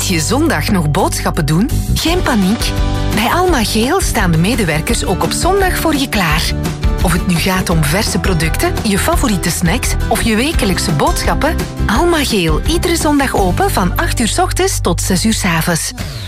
Moet je zondag nog boodschappen doen? Geen paniek. Bij Alma Geel staan de medewerkers ook op zondag voor je klaar. Of het nu gaat om verse producten, je favoriete snacks of je wekelijkse boodschappen, Alma Geel iedere zondag open van 8 uur 's ochtends tot 6 uur 's avonds.